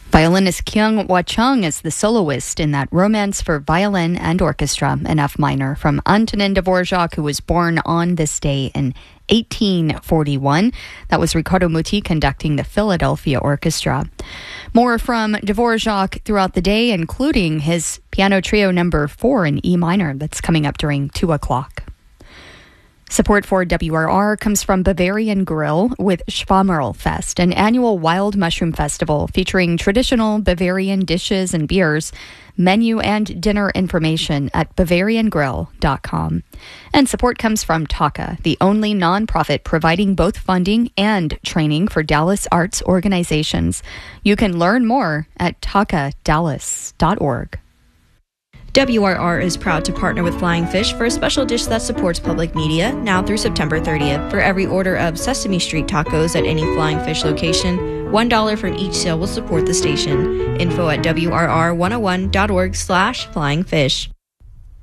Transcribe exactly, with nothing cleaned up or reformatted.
Violinist Kyung Hwa-chung is the soloist in that Romance for Violin and Orchestra in F minor from Antonin Dvorak, who was born on this day in eighteen forty-one. That was Riccardo Muti conducting the Philadelphia Orchestra. More from Dvorak throughout the day, including his piano trio number four in E minor that's coming up during two o'clock. Support for W R R comes from Bavarian Grill with Schwammerlfest, an annual wild mushroom festival featuring traditional Bavarian dishes and beers. Menu and dinner information at bavarian grill dot com. And support comes from Taka, the only nonprofit providing both funding and training for Dallas arts organizations. You can learn more at taka dallas dot org. W R R is proud to partner with Flying Fish for a special dish that supports public media now through September thirtieth. For every order of Sesame Street tacos at any Flying Fish location, one dollar from each sale will support the station. Info at W R R one oh one dot org slash flying fish.